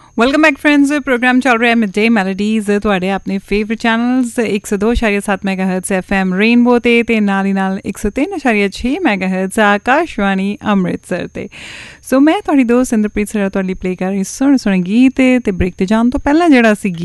Welcome back friends. Programme ਚੱਲ ਰਿਹਾ mid day melodies ਤੁਹਾਡੇ ਆਪਣੇ ਫੇਵਰੇਟ ਚੈਨਲਸ 102.7 ਮੈਗਾਹਰਟਜ਼ FM ਰੇਨਬੋ ਤੇ ਨਾਲ ਹੀ ਨਾਲ 103.6 ਮੈਗਾਹਰਟਜ਼ ਆਕਾਸ਼ਵਾਣੀ ਅੰਮ੍ਰਿਤਸਰ ਤੇ। ਸੋ ਮੈਂ ਤੁਹਾਡੀ ਦੋਸਤ ਇੰਦਰਪ੍ਰੀਤ ਸਰ ਤੁਹਾਡੀ ਪਲੇ ਕਰ ਰਹੀ ਸੋਹਣੇ ਸੋਹਣੇ ਗੀਤ। ਤੇ ਬ੍ਰੇਕ ਤੇ ਜਾਣ ਤੋਂ ਪਹਿਲਾਂ ਜਿਹੜਾ ਸੀ